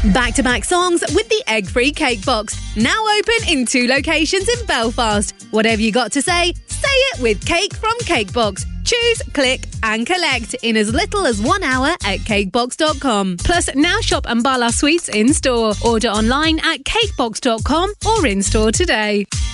Back-to-back songs with the egg-free cake box. Now open in 2 locations in Belfast. Whatever you got to say it with Cake from Cakebox. Choose, click and collect in as little as 1 hour at cakebox.com. Plus, now shop Ambala Sweets in-store. Order online at cakebox.com or in-store today.